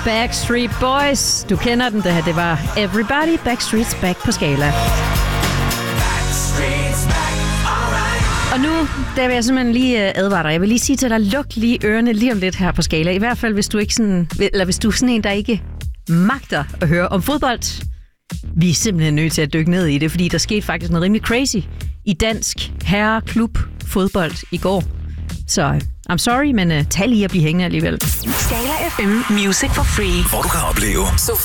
Backstreet Boys. Du kender den, det her. Det var Everybody Backstreet's Back på Skala. Og nu, der vil jeg simpelthen lige advare dig. Jeg vil lige sige til dig, luk lige ørerne lige om lidt her på Skala. I hvert fald, hvis du ikke sådan, eller hvis du er sådan en, der ikke magter at høre om fodbold. Vi er simpelthen nødt til at dykke ned i det, fordi der skete faktisk noget rimelig crazy i dansk herreklub fodbold i går. Så I'm sorry, men tag lige at blive hængende alligevel. Skala FM Music for Free. Hvor du kan opleve